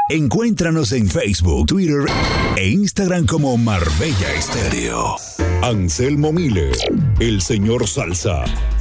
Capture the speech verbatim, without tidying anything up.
Encuéntranos en Facebook, Twitter e Instagram como Marbella Estéreo. Anselmo Miller, el señor Salsa.